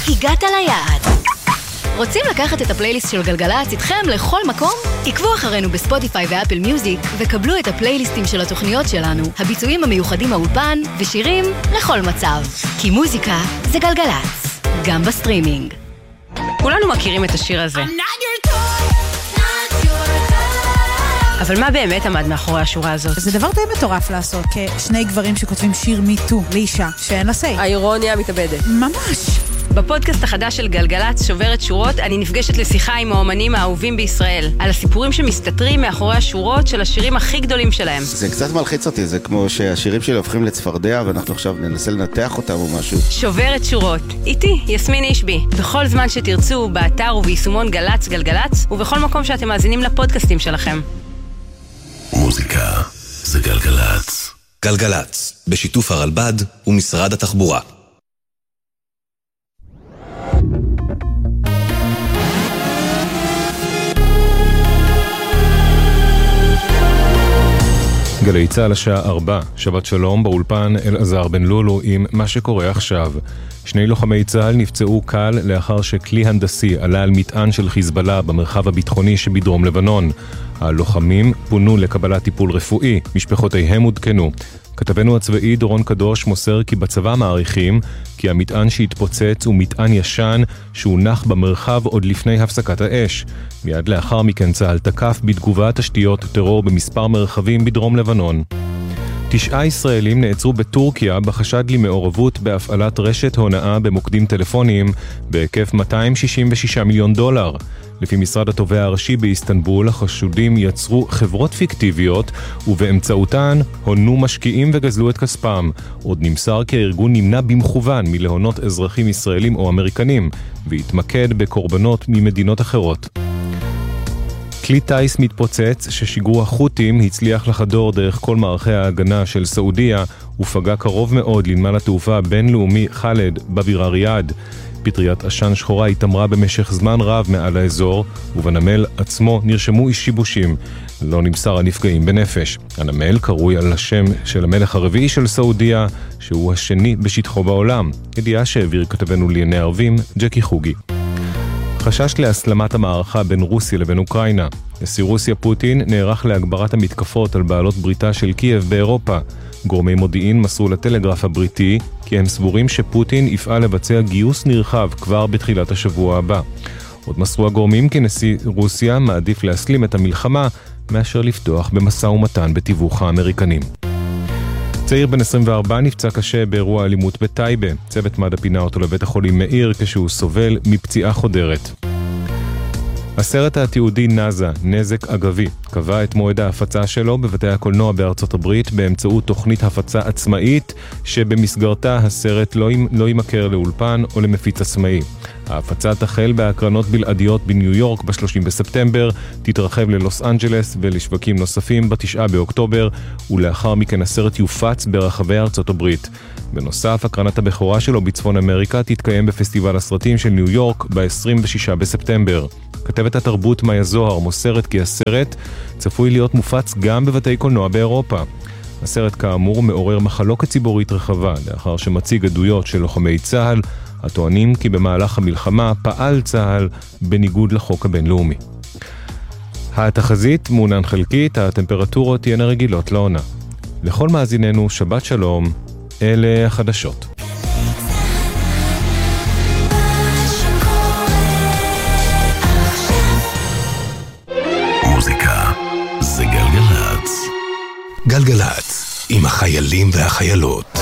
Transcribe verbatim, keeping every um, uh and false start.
הגעת ליעד. רוצים לקחת את הפלייליסט של גלגלצ איתכם לכל מקום? עקבו אחרינו בספוטיפיי ואפל מיוזיק וקבלו את הפלייליסטים של התוכניות שלנו, הביצועים המיוחדים מהאולפן ושירים לכל מצב. כי מוזיקה זה גלגלצ, גם בסטרימינג. כולנו מכירים את השיר הזה. אבל מה באמת עמד מאחורי השורה הזאת? זה דבר די מטורף לעשות, כשני גברים שכותבים שיר מיטו לאישה שאין לה סי. האירוניה מתאבדת. ממש. בפודקאסט החדש של גלגלצ שוברת שורות, אני נפגשת לשיחה עם האומנים האהובים בישראל, על הסיפורים שמסתתרים מאחורי השורות של השירים הכי גדולים שלהם. זה קצת מלחיץ אותי, זה כמו שהשירים שלי הופכים לצפרדע, ואנחנו עכשיו ננסה לנתח אותם או משהו. שוברת שורות, איתי, יסמין אישבי. בכל זמן שתרצו, באתר וביישומון גלץ גלגלצ, ובכל מקום שאתם מאזינים לפודקאסטים שלכם. מוזיקה זה גלגלצ. גלגלצ, בשיתוף הרלב"ד ומשרד התחבורה. גלי צהל השעה ארבע, שבת שלום, באולפן אלעזר בן לולו עם מה שקורה עכשיו. שני לוחמי צהל נפצעו קל לאחר שכלי הנדסי עלה על מטען של חיזבאללה במרחב הביטחוני שבדרום לבנון. הלוחמים פונו לקבלת טיפול רפואי, משפחותיהם עודכנו. כתבנו הצבאי דורון קדוש מוסר כי בצבא מעריכים כי המטען שהתפוצץ הוא מטען ישן שהונח במרחב עוד לפני הפסקת האש. מיד לאחר מכן צהל תקף בתגובה תשתיות טרור במספר מרחבים בדרום לבנון. תשעה ישראלים נעצרו בטורקיה בחשד למעורבות בהפעלת רשת הונאה במוקדים טלפוניים בהיקף מאתיים שישים ושישה מיליון דולר. לפי משרד התובע הראשי באיסטנבול, החשודים יצרו חברות פיקטיביות ובאמצעותן הונו משקיעים וגזלו את כספם. עוד נמסר כי הארגון נמנע במכוון מלהונות אזרחים ישראלים או אמריקנים והתמקד בקורבנות ממדינות אחרות. כלי טייס מתפוצץ ששיגרו החות'ים הצליח לחדור דרך כל מערכי ההגנה של סעודיה ופגע קרוב מאוד לנמל התעופה הבינלאומי חאלד בבירה ריאד. פטריית עשן שחורה התאמרה במשך זמן רב מעל האזור, ובנמל עצמו נרשמו שיבושים. לא נמסר הנפגעים בנפש. הנמל קרוי על השם של המלך הרביעי של סעודיה, שהוא השני בשטחו בעולם. ידיעה שהעביר כתבנו לענייני ערבים, ג'קי חוגי. חשש להסלמת המערכה בין רוסיה לבין אוקראינה. נשיא רוסיה פוטין נערך להגברת המתקפות על בעלות בריתה של קייב באירופה. גורמי מודיעין מסרו לטלגרף הבריטי כי הם סבורים שפוטין יפעל לבצע גיוס נרחב כבר בתחילת השבוע הבא. עוד מסרו הגורמים כי נשיא רוסיה מעדיף להסלים את המלחמה מאשר לפתוח במשא ומתן בתיווך האמריקנים. צעיר בן עשרים וארבע נפצע קשה באירוע אלימות בטייבה. צוות מד"א פינה אותו לבית החולים מאיר כשהוא סובל מפציעה חודרת. הסרט התיעודי נאזה, נזק אגבי, קבע את מועד ההפצה שלו בבתי הקולנוע בארצות הברית באמצעות תוכנית הפצה עצמאית שבמסגרתה הסרט לא, לא יימכר לאולפן או למפיץ עצמאי. ההפצה תחל בהקרנות בלעדיות בניו יורק ב-שלושים בספטמבר, תתרחב ללוס אנג'לס ולשווקים נוספים ב-תשעה באוקטובר, ולאחר מכן הסרט יופץ ברחבי ארצות הברית. בנוסף, הקרנת הבכורה שלו בצפון אמריקה תתקיים בפסטיבל הסרטים של ניו יורק ב-עשרים ושישה בספטמבר. כתבת התרבות מאיה זוהר מוסרת כי הסרט צפוי להיות מופץ גם בבתי קולנוע באירופה. הסרט כאמור מעורר מחלוקת ציבורית רחבה, לאחר שמציג עדויות של לוחמי צה"ל, הטוענים כי במהלך המלחמה פעל צה"ל בניגוד לחוק הבינלאומי. התחזית מעונן חלקית, הטמפרטורות תהיינה רגילות לעונה. לכל מאזיננו, שבת שלום, אלה החדשות. מוזיקה זה גלגלצ. גלגלצ עם החיילים והחיילות.